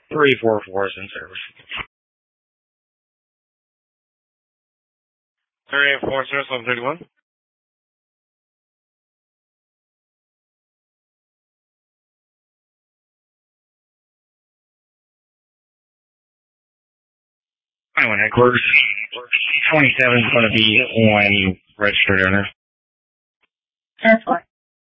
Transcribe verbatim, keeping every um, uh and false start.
three four four is in service. three eight four zero seven three one. twenty-one headquarters. C twenty-seven is going to be on registered owner. Transport.